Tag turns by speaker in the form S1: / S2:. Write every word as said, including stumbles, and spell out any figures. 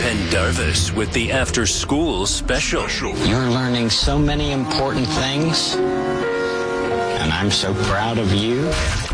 S1: Pendarvis with the After School Special.
S2: You're learning so many important things, and I'm so proud of you.